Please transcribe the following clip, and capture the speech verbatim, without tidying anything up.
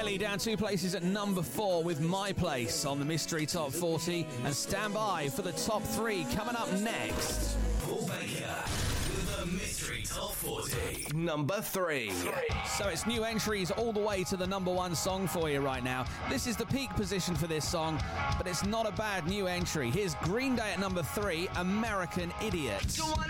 Ellie down two places at number four with My Place on the Mystery Top forty. And stand by for the top three coming up next. Paul Baker with the Mystery Top forty. Number three. three. So it's new entries all the way to the number one song for you right now. This is the peak position for this song, but it's not a bad new entry. Here's Green Day at number three, American Idiot. Don't wanna